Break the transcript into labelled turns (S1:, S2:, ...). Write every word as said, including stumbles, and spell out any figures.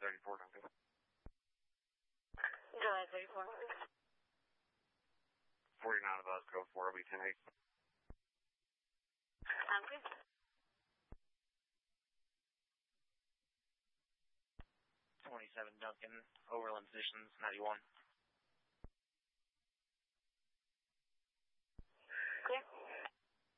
S1: thirty-four, Duncan.
S2: July thirty-four.
S1: forty-nine of us, go for it, I'll be ten eight.
S2: Sounds good.
S3: twenty-seven Duncan, Overland positions, ninety-one.